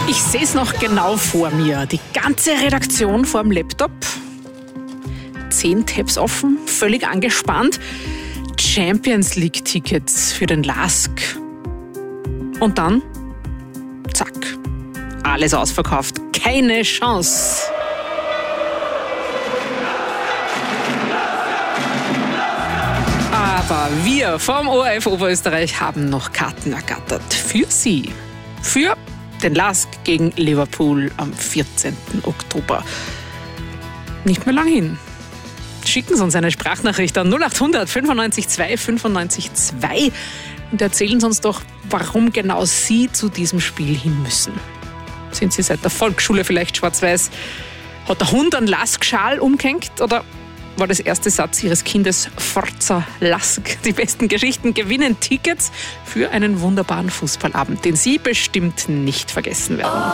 Ich sehe es noch genau vor mir. Die ganze Redaktion vor dem Laptop. 10 Tabs offen, völlig angespannt. Champions League-Tickets für den LASK. Und dann, zack, alles ausverkauft. Keine Chance. Aber wir vom ORF Oberösterreich haben noch Karten ergattert für Sie. Für den LASK gegen Liverpool am 14. Oktober. Nicht mehr lang hin. Schicken Sie uns eine Sprachnachricht an 0800 95 2 95 2 und erzählen Sie uns doch, warum genau Sie zu diesem Spiel hin müssen. Sind Sie seit der Volksschule vielleicht schwarz-weiß? Hat der Hund einen LASK-Schal umgehängt oder war das erste Satz Ihres Kindes Forza LASK? Die besten Geschichten gewinnen Tickets für einen wunderbaren Fußballabend, den Sie bestimmt nicht vergessen werden.